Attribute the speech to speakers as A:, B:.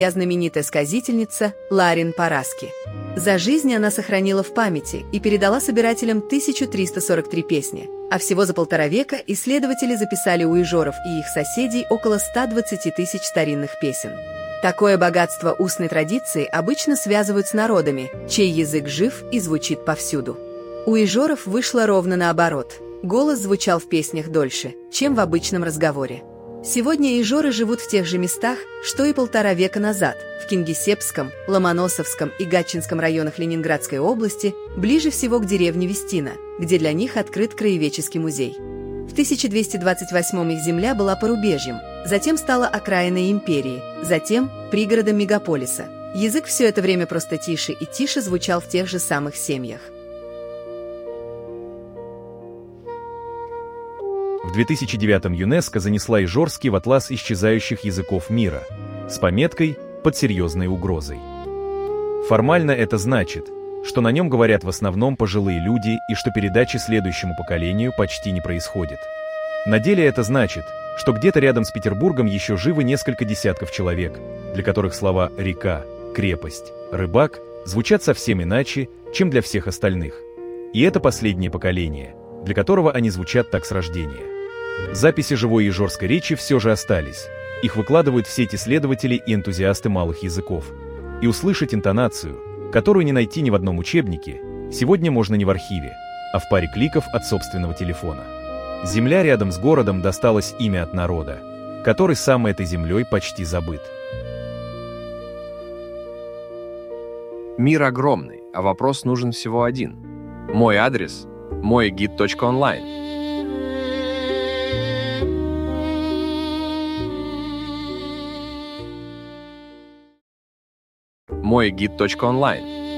A: знаменитая сказительница Ларин Параски. За жизнь она сохранила в памяти и передала собирателям 1343 песни, а всего за 1,5 века исследователи записали у ижоров и их соседей около 120 тысяч старинных песен. Такое богатство устной традиции обычно связывают с народами, чей язык жив и звучит повсюду. У ижоров вышло ровно наоборот. Голос звучал в песнях дольше, чем в обычном разговоре. Сегодня ижоры живут в тех же местах, что и 1,5 века назад, в Кингисеппском, Ломоносовском и Гатчинском районах Ленинградской области, ближе всего к деревне Вестина, где для них открыт краеведческий музей. В 1228 их земля была порубежьем, затем стала окраиной империи, затем пригородом мегаполиса. Язык все это время просто тише и тише звучал в тех же самых семьях.
B: В 2009 ЮНЕСКО занесла ижорский в атлас исчезающих языков мира с пометкой «Под серьезной угрозой». Формально это значит, что на нем говорят в основном пожилые люди и что передачи следующему поколению почти не происходит. На деле это значит, что где-то рядом с Петербургом еще живы несколько десятков человек, для которых слова «река», «крепость», «рыбак» звучат совсем иначе, чем для всех остальных. И это последнее поколение, для которого они звучат так с рождения. Записи живой ижорской речи все же остались. Их выкладывают в сеть исследователи и энтузиасты малых языков. И услышать интонацию, которую не найти ни в одном учебнике, сегодня можно не в архиве, а в паре кликов от собственного телефона. Земля рядом с городом досталась имя от народа, который сам этой землей почти забыт.
C: Мир огромный, а вопрос нужен всего один. Мой адрес – moygid.online. moygid.online